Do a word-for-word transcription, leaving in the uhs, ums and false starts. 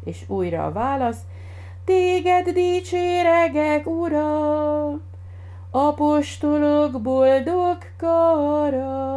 És újra a válasz, téged dicséregek, Uram, apostolok boldog kara.